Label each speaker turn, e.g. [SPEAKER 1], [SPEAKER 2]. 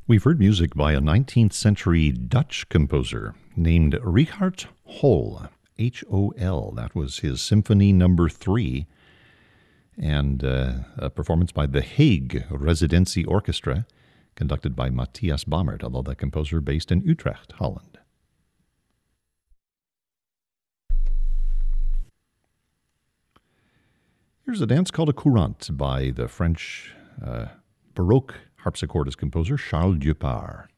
[SPEAKER 1] We've heard music by a 19th century Dutch composer named Richard Hol, Hol. That was his Symphony Number 3, and a performance by the Hague Residentie Orchestra, conducted by Matthias Bammert, although the composer based in Utrecht, Holland. Here's a dance called a courante by the French Baroque harpsichordist composer Charles Dupart.